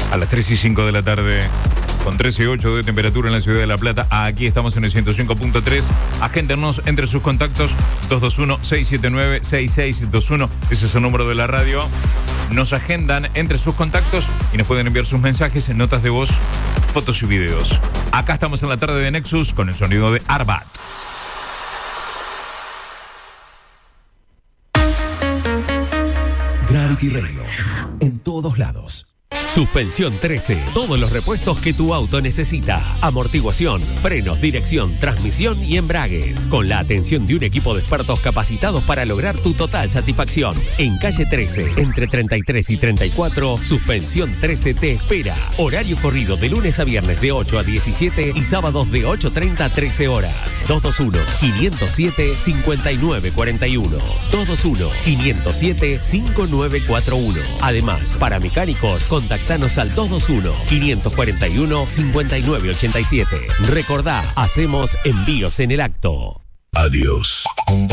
a las 3:05 de la tarde, con 13.8 de temperatura en la ciudad de La Plata. Aquí estamos en el 105.3. Agéntenos entre sus contactos 221-679-6621. Ese es el número de la radio. Nos agendan entre sus contactos y nos pueden enviar sus mensajes, notas de voz, fotos y videos. Acá estamos en la tarde de Nexus con el sonido de Arbat. Gravity Radio, en todos lados. Suspensión 13. Todos los repuestos que tu auto necesita. Amortiguación, frenos, dirección, transmisión y embragues. Con la atención de un equipo de expertos capacitados para lograr tu total satisfacción. En calle 13, entre 33 y 34, Suspensión 13 te espera. Horario corrido de lunes a viernes de 8 a 17 y sábados de 8:30 a 13 horas. 221-507-5941. 221-507-5941. Además, para mecánicos, contáctanos al 221-541-5987. Recordá, hacemos envíos en el acto. Adiós.